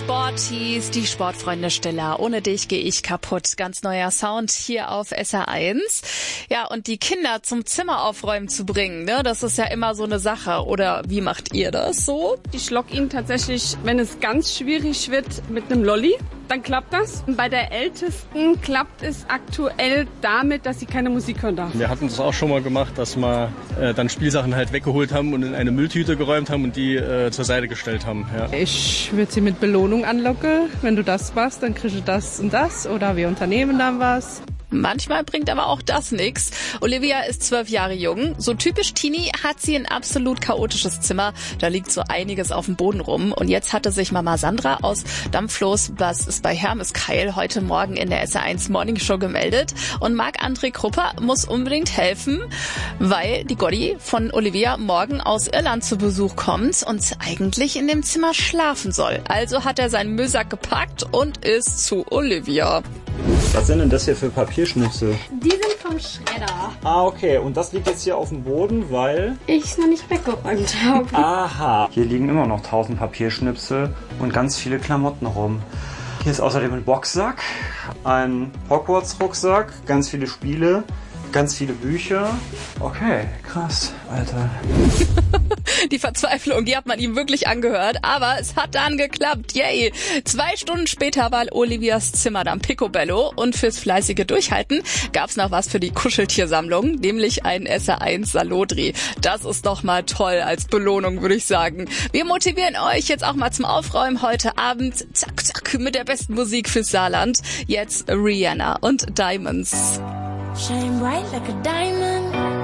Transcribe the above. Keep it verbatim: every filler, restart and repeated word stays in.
Sporties, die Sportfreunde Stiller. Ohne dich gehe ich kaputt. Ganz neuer Sound hier auf S R eins. Ja, und die Kinder zum Zimmer aufräumen zu bringen, ne, das ist ja immer so eine Sache. Oder wie macht ihr das so? Ich lock ihn tatsächlich, wenn es ganz schwierig wird, mit einem Lolli. Dann klappt das. Und bei der Ältesten klappt es aktuell damit, dass sie keine Musik hören darf. Wir hatten das auch schon mal gemacht, dass wir äh, dann Spielsachen halt weggeholt haben und in eine Mülltüte geräumt haben und die äh, zur Seite gestellt haben. Ja. Ich würde sie mit Belohnung anlocken. Wenn du das machst, dann kriegst du das und das. Oder wir unternehmen dann was. Manchmal bringt aber auch das nix. Olivia ist zwölf Jahre jung. So typisch Teenie hat sie ein absolut chaotisches Zimmer. Da liegt so einiges auf dem Boden rum. Und jetzt hatte sich Mama Sandra aus Dampflos, was ist bei Hermeskeil, heute Morgen in der S R eins Morning Show gemeldet. Und Marc-André Krupper muss unbedingt helfen, weil die Gotti von Olivia morgen aus Irland zu Besuch kommt und eigentlich in dem Zimmer schlafen soll. Also hat er seinen Müllsack gepackt und ist zu Olivia. Was sind denn das hier für Papierschnipsel? Die sind vom Schredder. Ah, okay. Und das liegt jetzt hier auf dem Boden, weil ich es noch nicht weggeräumt habe. Aha. Hier liegen immer noch tausend Papierschnipsel und ganz viele Klamotten rum. Hier ist außerdem ein Boxsack, ein Hogwarts-Rucksack, ganz viele Spiele, ganz viele Bücher. Okay, krass, Alter. Die Verzweiflung, die hat man ihm wirklich angehört, aber es hat dann geklappt, yay! Zwei Stunden später war Olivias Zimmer dann picobello und fürs fleißige Durchhalten gab's noch was für die Kuscheltiersammlung, nämlich ein S R eins Salodri. Das ist doch mal toll als Belohnung, würde ich sagen. Wir motivieren euch jetzt auch mal zum Aufräumen heute Abend, zack, zack, mit der besten Musik fürs Saarland. Jetzt Rihanna und Diamonds. Shine bright like a diamond.